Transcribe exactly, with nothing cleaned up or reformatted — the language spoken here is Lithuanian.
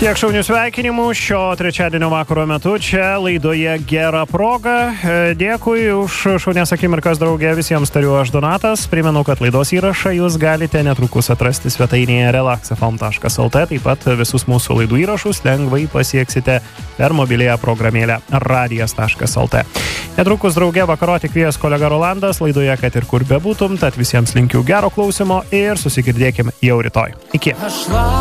Tiek šaunių sveikinimų šio trečiadienio vakaro metu čia laidoje Gera proga. Dėkui už šaunias akimirkas, draugė, visiems tariu aš Donatas. Primenu, kad laidos įrašą jūs galite netrukus atrasti svetainėje relax f m taškas l t. Taip pat visus mūsų laidų įrašus lengvai pasieksite per mobiliąją programėlę radijas taškas l t. Netrukus, draugė, vakaroti kvies kolega Rolandas laidoje, kad ir kur bebūtum, tad visiems linkiu gero klausimo ir susigirdėkim jau rytoj. Iki.